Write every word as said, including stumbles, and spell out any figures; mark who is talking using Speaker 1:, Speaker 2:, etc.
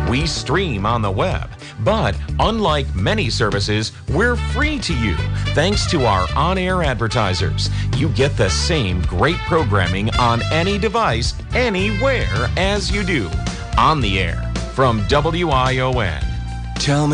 Speaker 1: We stream on the web, but unlike many services, we're free to you thanks to our on-air advertisers. You get the same great programming on any device, anywhere as you do. On the air from W I O N.
Speaker 2: Tell me